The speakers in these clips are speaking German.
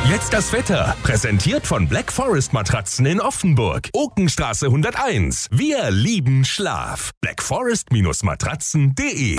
Jetzt das Wetter. Präsentiert von Black Forest Matratzen in Offenburg. Okenstraße 101. Wir lieben Schlaf. blackforest-matratzen.de.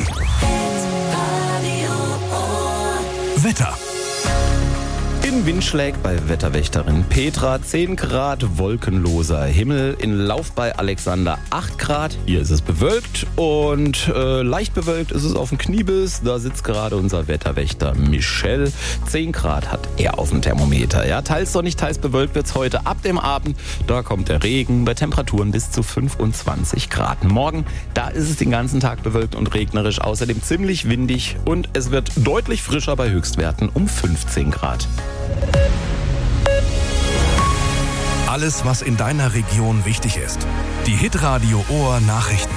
Wetter. In Windschläg bei Wetterwächterin Petra 10 Grad, wolkenloser Himmel. In Lauf bei Alexander 8 Grad. Hier ist es bewölkt und leicht bewölkt ist es auf dem Kniebiss. Da sitzt gerade unser Wetterwächter Michel. 10 Grad hat er auf dem Thermometer. Ja, teils sonnig, teils bewölkt wird es heute. Ab dem Abend, da kommt der Regen bei Temperaturen bis zu 25 Grad. Morgen, da ist es den ganzen Tag bewölkt und regnerisch. Außerdem ziemlich windig und es wird deutlich frischer bei Höchstwerten um 15 Grad. Alles, was in deiner Region wichtig ist. Die Hitradio Ohr Nachrichten.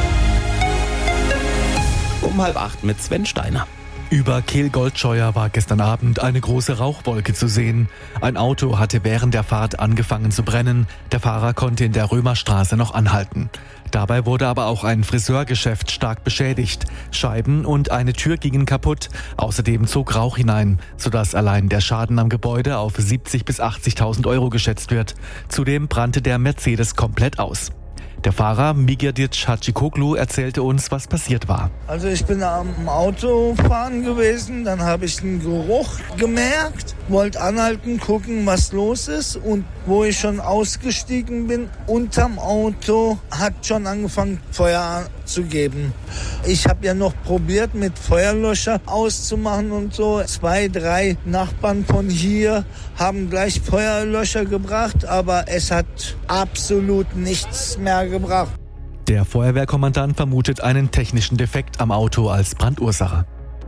Um 7:30 mit Sven Steiner. Über Kehl-Goldscheuer war gestern Abend eine große Rauchwolke zu sehen. Ein Auto hatte während der Fahrt angefangen zu brennen. Der Fahrer konnte in der Römerstraße noch anhalten. Dabei wurde aber auch ein Friseurgeschäft stark beschädigt. Scheiben und eine Tür gingen kaputt. Außerdem zog Rauch hinein, sodass allein der Schaden am Gebäude auf 70.000 bis 80.000 Euro geschätzt wird. Zudem brannte der Mercedes komplett aus. Der Fahrer Migirdic Hacikoglu erzählte uns, was passiert war. Also ich bin am Autofahren gewesen, dann habe ich einen Geruch gemerkt, wollte anhalten, gucken, was los ist. Und wo ich schon ausgestiegen bin, unterm Auto hat schon angefangen, Feuer zu geben. Ich habe ja noch probiert, mit Feuerlöscher auszumachen und so. 2, 3 Nachbarn von hier haben gleich Feuerlöscher gebracht, aber es hat absolut nichts mehr gebracht. Der Feuerwehrkommandant vermutet einen technischen Defekt am Auto als Brandursache.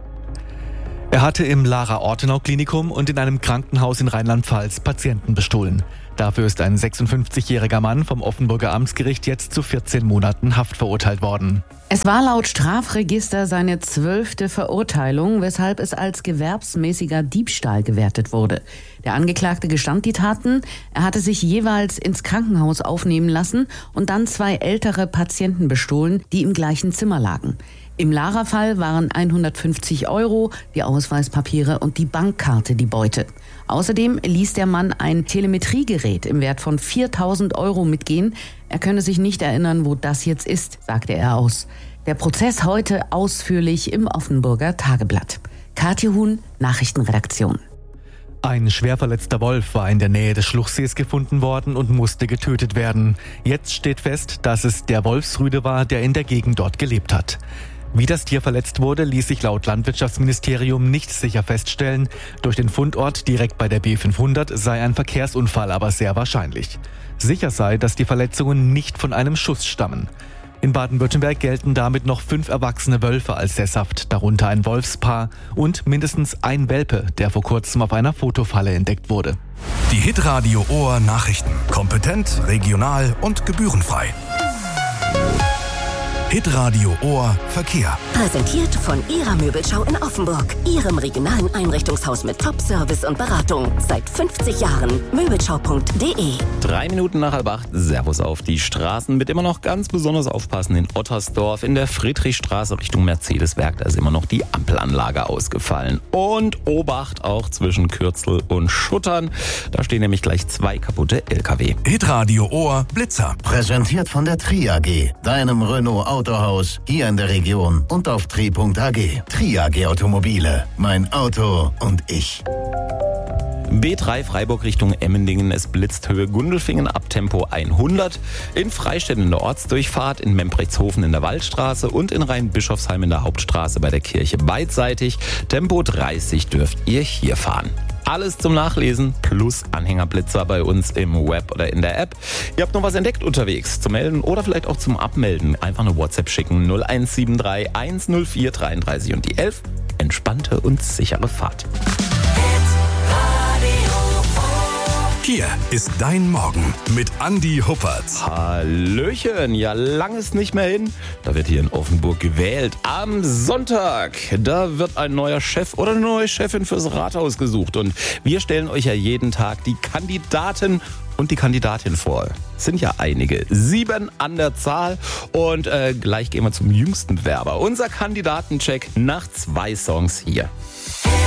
Er hatte im Lara-Ortenau-Klinikum und in einem Krankenhaus in Rheinland-Pfalz Patienten bestohlen. Dafür ist ein 56-jähriger Mann vom Offenburger Amtsgericht jetzt zu 14 Monaten Haft verurteilt worden. Es war laut Strafregister seine 12. Verurteilung, weshalb es als gewerbsmäßiger Diebstahl gewertet wurde. Der Angeklagte gestand die Taten. Er hatte sich jeweils ins Krankenhaus aufnehmen lassen und dann 2 ältere Patienten bestohlen, die im gleichen Zimmer lagen. Im Lara-Fall waren 150 Euro, die Ausweispapiere und die Bankkarte die Beute. Außerdem ließ der Mann ein Telemetriegerät im Wert von 4.000 Euro mitgehen. Er könne sich nicht erinnern, wo das jetzt ist, sagte er aus. Der Prozess heute ausführlich im Offenburger Tageblatt. Katja Huhn, Nachrichtenredaktion. Ein schwer verletzter Wolf war in der Nähe des Schluchsees gefunden worden und musste getötet werden. Jetzt steht fest, dass es der Wolfsrüde war, der in der Gegend dort gelebt hat. Wie das Tier verletzt wurde, ließ sich laut Landwirtschaftsministerium nicht sicher feststellen. Durch den Fundort direkt bei der B500 sei ein Verkehrsunfall aber sehr wahrscheinlich. Sicher sei, dass die Verletzungen nicht von einem Schuss stammen. In Baden-Württemberg gelten damit noch 5 erwachsene Wölfe als sesshaft, darunter ein Wolfspaar und mindestens ein Welpe, der vor kurzem auf einer Fotofalle entdeckt wurde. Die Hitradio Ohr Nachrichten. Kompetent, regional und gebührenfrei. Hitradio Ohr Verkehr. Präsentiert von Ihrer Möbelschau in Offenburg. Ihrem regionalen Einrichtungshaus mit Top-Service und Beratung. Seit 50 Jahren. Möbelschau.de. 3 Minuten nach 7:30. Servus auf die Straßen. Mit immer noch ganz besonders aufpassen in Ottersdorf. In der Friedrichstraße Richtung Mercedeswerk. Da ist immer noch die Ampelanlage ausgefallen. Und Obacht auch zwischen Kürzel und Schuttern. Da stehen nämlich gleich 2 kaputte LKW. Hitradio Ohr Blitzer. Präsentiert von der Tri AG, deinem Renault Autohaus hier in der Region und auf tri.ag. Tri AG Automobile. Mein Auto und ich. B3 Freiburg Richtung Emmendingen. Es blitzt Höhe Gundelfingen ab Tempo 100. In Freistädt in der Ortsdurchfahrt, in Membrechtshofen in der Waldstraße und in Rheinbischofsheim in der Hauptstraße bei der Kirche beidseitig. Tempo 30 dürft ihr hier fahren. Alles zum Nachlesen plus Anhängerblitzer bei uns im Web oder in der App. Ihr habt noch was entdeckt unterwegs zum Melden oder vielleicht auch zum Abmelden. Einfach eine WhatsApp schicken 0173 104 33 und die 11. Entspannte und sichere Fahrt. Hier ist dein Morgen mit Andi Huppertz. Hallöchen, ja lang ist nicht mehr hin. Da wird hier in Offenburg gewählt. Am Sonntag, da wird ein neuer Chef oder eine neue Chefin fürs Rathaus gesucht. Und wir stellen euch ja jeden Tag die Kandidaten und die Kandidatin vor. Es sind ja einige, 7 an der Zahl. Und gleich gehen wir zum jüngsten Bewerber. Unser Kandidatencheck nach 2 Songs hier.